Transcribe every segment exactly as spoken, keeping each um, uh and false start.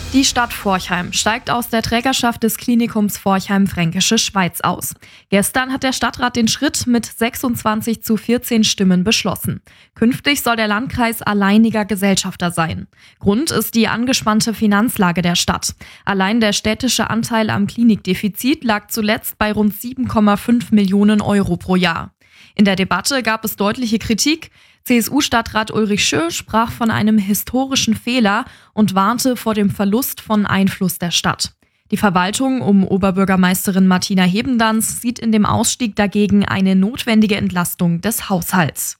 Die Stadt Forchheim steigt aus der Trägerschaft des Klinikums Forchheim Fränkische Schweiz aus. Gestern hat der Stadtrat den Schritt mit sechsundzwanzig zu vierzehn Stimmen beschlossen. Künftig soll der Landkreis alleiniger Gesellschafter sein. Grund ist die angespannte Finanzlage der Stadt. Allein der städtische Anteil am Klinikdefizit lag zuletzt bei rund sieben Komma fünf Millionen Euro pro Jahr. In der Debatte gab es deutliche Kritik. C S U-Stadtrat Ulrich Schö sprach von einem historischen Fehler und warnte vor dem Verlust von Einfluss der Stadt. Die Verwaltung um Oberbürgermeisterin Martina Hebendanz sieht in dem Ausstieg dagegen eine notwendige Entlastung des Haushalts.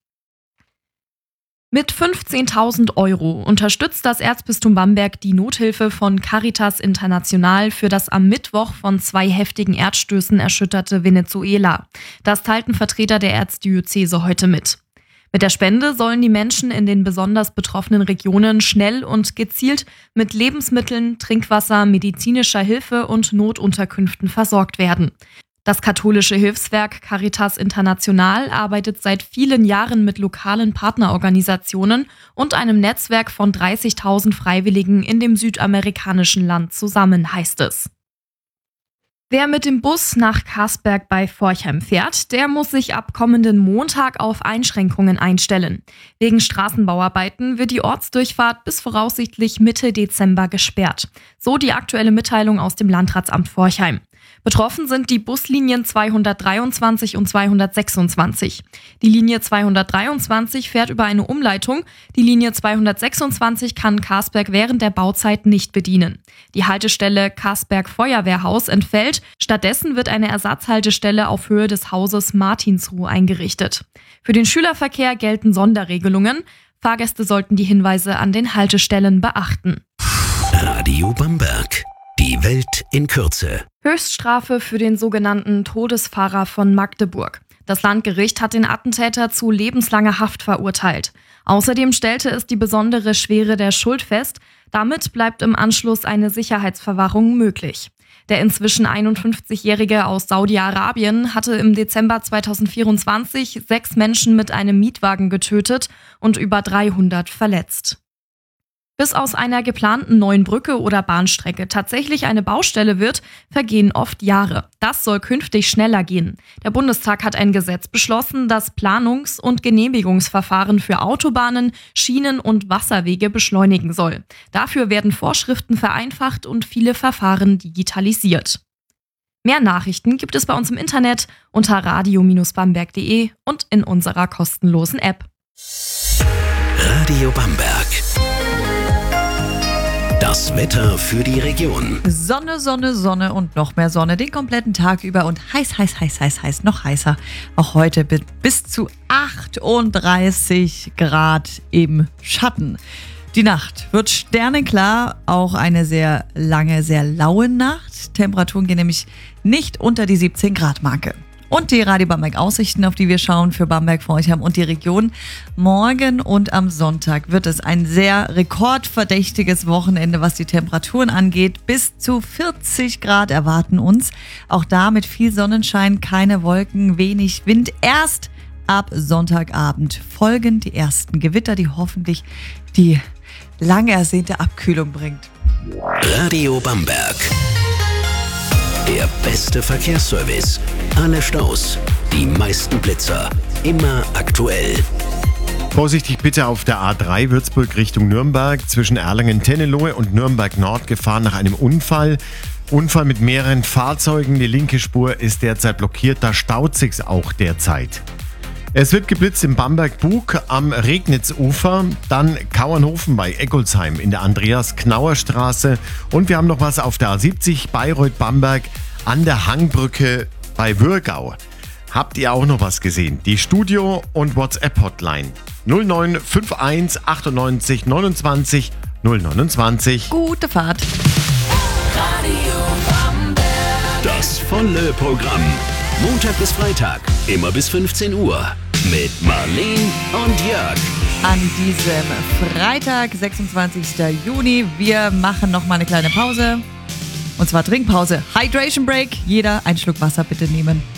Mit fünfzehntausend Euro unterstützt das Erzbistum Bamberg die Nothilfe von Caritas International für das am Mittwoch von zwei heftigen Erdstößen erschütterte Venezuela. Das teilten Vertreter der Erzdiözese heute mit. Mit der Spende sollen die Menschen in den besonders betroffenen Regionen schnell und gezielt mit Lebensmitteln, Trinkwasser, medizinischer Hilfe und Notunterkünften versorgt werden. Das katholische Hilfswerk Caritas International arbeitet seit vielen Jahren mit lokalen Partnerorganisationen und einem Netzwerk von dreißigtausend Freiwilligen in dem südamerikanischen Land zusammen, heißt es. Wer mit dem Bus nach Karsberg bei Forchheim fährt, der muss sich ab kommenden Montag auf Einschränkungen einstellen. Wegen Straßenbauarbeiten wird die Ortsdurchfahrt bis voraussichtlich Mitte Dezember gesperrt. So die aktuelle Mitteilung aus dem Landratsamt Forchheim. Betroffen sind die Buslinien zweihundertdreiundzwanzig und zweihundertsechsundzwanzig. Die Linie zweihundertdreiundzwanzig fährt über eine Umleitung. Die Linie zweihundertsechsundzwanzig kann Karsberg während der Bauzeit nicht bedienen. Die Haltestelle Karsberg Feuerwehrhaus entfällt. Stattdessen wird eine Ersatzhaltestelle auf Höhe des Hauses Martinsruh eingerichtet. Für den Schülerverkehr gelten Sonderregelungen. Fahrgäste sollten die Hinweise an den Haltestellen beachten. Radio Bamberg. Die Welt in Kürze. Höchststrafe für den sogenannten Todesfahrer von Magdeburg. Das Landgericht hat den Attentäter zu lebenslanger Haft verurteilt. Außerdem stellte es die besondere Schwere der Schuld fest. Damit bleibt im Anschluss eine Sicherheitsverwahrung möglich. Der inzwischen einundfünfzigjährige aus Saudi-Arabien hatte im Dezember zweitausendvierundzwanzig sechs Menschen mit einem Mietwagen getötet und über dreihundert verletzt. Bis aus einer geplanten neuen Brücke oder Bahnstrecke tatsächlich eine Baustelle wird, vergehen oft Jahre. Das soll künftig schneller gehen. Der Bundestag hat ein Gesetz beschlossen, das Planungs- und Genehmigungsverfahren für Autobahnen, Schienen und Wasserwege beschleunigen soll. Dafür werden Vorschriften vereinfacht und viele Verfahren digitalisiert. Mehr Nachrichten gibt es bei uns im Internet unter radio Bindestrich bamberg punkt de und in unserer kostenlosen App. Radio Bamberg. Das Wetter für die Region. Sonne, Sonne, Sonne und noch mehr Sonne den kompletten Tag über und heiß, heiß, heiß, heiß, heiß, noch heißer. Auch heute bis zu achtunddreißig Grad im Schatten. Die Nacht wird sternenklar, auch eine sehr lange, sehr laue Nacht. Temperaturen gehen nämlich nicht unter die siebzehn Grad Marke. Und die Radio Bamberg Aussichten, auf die wir schauen für Bamberg, Forchheim und die Region. Morgen und am Sonntag wird es ein sehr rekordverdächtiges Wochenende, was die Temperaturen angeht. Bis zu vierzig Grad erwarten uns. Auch da mit viel Sonnenschein, keine Wolken, wenig Wind. Erst ab Sonntagabend folgen die ersten Gewitter, die hoffentlich die lang ersehnte Abkühlung bringt. Radio Bamberg. Der beste Verkehrsservice. Alle Staus, die meisten Blitzer, immer aktuell. Vorsichtig bitte auf der A drei Würzburg Richtung Nürnberg, zwischen Erlangen-Tennelohe und Nürnberg-Nord gefahren nach einem Unfall. Unfall mit mehreren Fahrzeugen, die linke Spur ist derzeit blockiert, da staut sich's auch derzeit. Es wird geblitzt in Bamberg-Bug am Regnitzufer, dann Kauernhofen bei Eggolsheim in der Andreas-Knauer-Straße und wir haben noch was auf der A siebzig Bayreuth-Bamberg an der Hangbrücke bei Würgau. Habt ihr auch noch was gesehen? Die Studio- und WhatsApp-Hotline null neun fünf eins achtundneunzig neunundzwanzig null neunundzwanzig. Gute Fahrt. Radio Bamberg. Das volle Programm. Montag bis Freitag, immer bis fünfzehn Uhr. Mit Marleen und Jörg. An diesem Freitag, sechsundzwanzigsten Juni. Wir machen noch mal eine kleine Pause. Und zwar Trinkpause. Hydration Break. Jeder einen Schluck Wasser bitte nehmen.